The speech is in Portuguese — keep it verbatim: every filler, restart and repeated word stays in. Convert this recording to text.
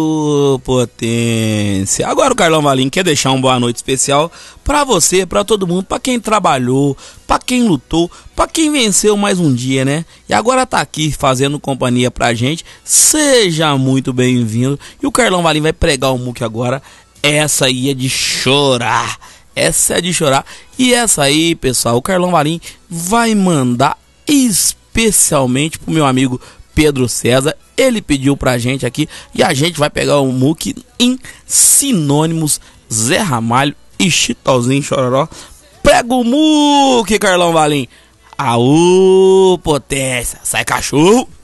Ô, potência. Agora o Carlão Valim quer deixar uma boa noite especial pra você, pra todo mundo, pra quem trabalhou, pra quem lutou, pra quem venceu mais um dia, né? E agora tá aqui fazendo companhia pra gente. Seja muito bem-vindo. E o Carlão Valim vai pregar o muque agora. Essa aí é de chorar. Essa é de chorar. E essa aí, pessoal, o Carlão Valim vai mandar especialmente pro meu amigo Pedro César. Ele pediu pra gente aqui e a gente vai pegar o muque em sinônimos Zé Ramalho e Chitãozinho Chororó. Prega o muque, Carlão Valim. Aô, potência. Sai cachorro.